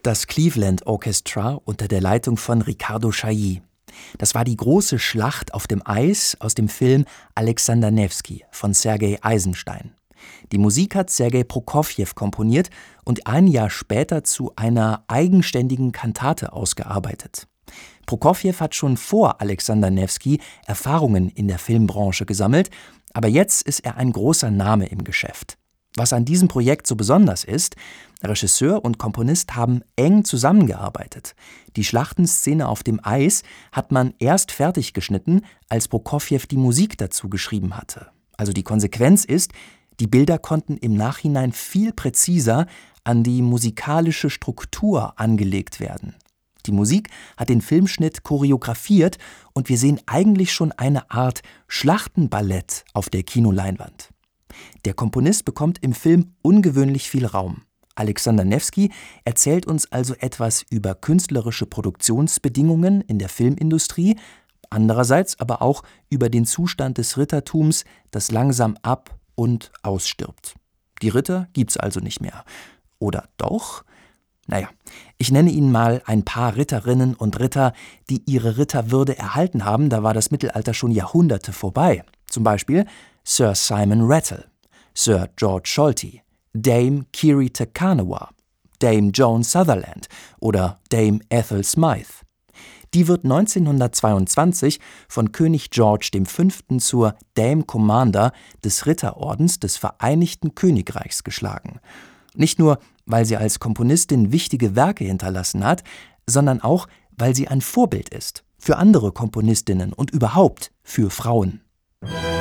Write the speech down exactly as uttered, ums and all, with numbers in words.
Das Cleveland Orchestra unter der Leitung von Riccardo Chailly. Das war die große Schlacht auf dem Eis aus dem Film Alexander Newski von Sergei Eisenstein. Die Musik hat Sergei Prokofjew komponiert und ein Jahr später zu einer eigenständigen Kantate ausgearbeitet. Prokofjew hat schon vor Alexander Newski Erfahrungen in der Filmbranche gesammelt, aber jetzt ist er ein großer Name im Geschäft. Was an diesem Projekt so besonders ist: Regisseur und Komponist haben eng zusammengearbeitet. Die Schlachtenszene auf dem Eis hat man erst fertig geschnitten, als Prokofjew die Musik dazu geschrieben hatte. Also die Konsequenz ist, die Bilder konnten im Nachhinein viel präziser an die musikalische Struktur angelegt werden. Die Musik hat den Filmschnitt choreografiert und wir sehen eigentlich schon eine Art Schlachtenballett auf der Kinoleinwand. Der Komponist bekommt im Film ungewöhnlich viel Raum. Alexander Newski erzählt uns also etwas über künstlerische Produktionsbedingungen in der Filmindustrie, andererseits aber auch über den Zustand des Rittertums, das langsam ab- und ausstirbt. Die Ritter gibt's also nicht mehr. Oder doch? Naja, ich nenne Ihnen mal ein paar Ritterinnen und Ritter, die ihre Ritterwürde erhalten haben, da war das Mittelalter schon Jahrhunderte vorbei. Zum Beispiel Sir Simon Rattle, Sir George Solti, Dame Kirrieter Carnarvon, Dame Joan Sutherland oder Dame Ethel Smythe. Die wird neunzehnhundertzweiundzwanzig von König George der Fünfte zur Dame Commander des Ritterordens des Vereinigten Königreichs geschlagen. Nicht nur, weil sie als Komponistin wichtige Werke hinterlassen hat, sondern auch, weil sie ein Vorbild ist für andere Komponistinnen und überhaupt für Frauen.